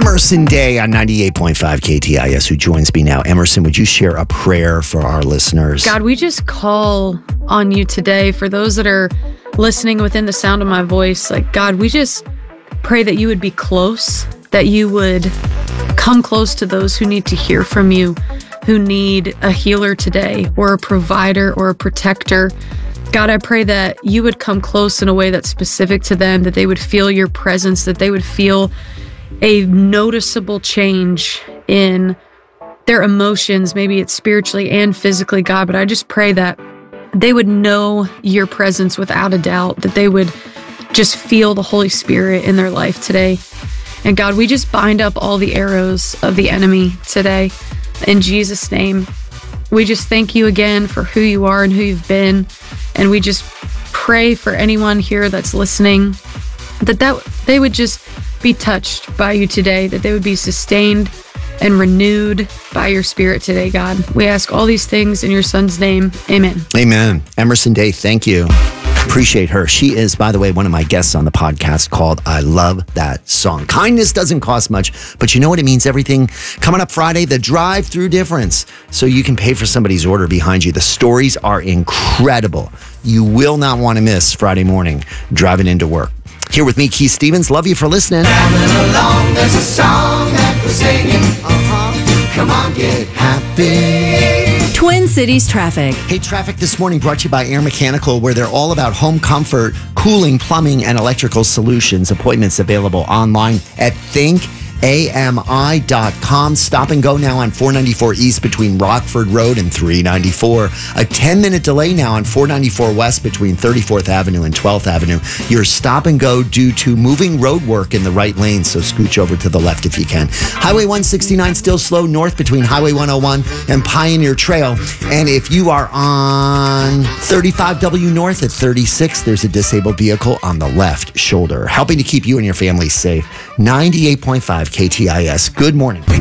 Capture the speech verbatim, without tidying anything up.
Emerson Day on ninety-eight point five K T I S, who joins me now. Emerson, would you share a prayer for our listeners? God, we just call on you today for those that are listening within the sound of my voice. Like, God, we just pray that you would be close, that you would come close to those who need to hear from you, who need a healer today, or a provider, or a protector. God, I pray that you would come close in a way that's specific to them, that they would feel your presence, that they would feel a noticeable change in their emotions. Maybe it's spiritually and physically, God, but I just pray that they would know your presence without a doubt, that they would just feel the Holy Spirit in their life today. And God, we just bind up all the arrows of the enemy today. In Jesus' name, we just thank you again for who you are and who you've been. And we just pray for anyone here that's listening, that, that they would just be touched by you today, that they would be sustained and renewed by your Spirit today, God. We ask all these things in your Son's name. Amen. Amen. Emerson Day, thank you. Appreciate her. She is, by the way, one of my guests on the podcast called I Love That Song. Kindness doesn't cost much, but you know what? It means everything. Coming up Friday, the drive-through difference. So you can pay for somebody's order behind you. The stories are incredible. You will not want to miss Friday morning driving into work. Here with me, Keith Stevens. Love you for listening. Traveling along, there's a song that we're singing. Uh-huh. Come on, get happy. Twin Cities Traffic. Hey, traffic this morning brought to you by Air Mechanical, where they're all about home comfort, cooling, plumbing, and electrical solutions. Appointments available online at think A M I dot com. Stop and go now on four ninety-four East between Rockford Road and three ninety-four. A ten-minute delay now on four ninety-four West between thirty-fourth Avenue and twelfth Avenue. Your stop and go due to moving road work in the right lane, so scooch over to the left if you can. Highway one sixty-nine still slow north between Highway one oh one and Pioneer Trail. And if you are on thirty-five W North at thirty-six, there's a disabled vehicle on the left shoulder, helping to keep you and your family safe. ninety-eight point five K T I S. Good morning.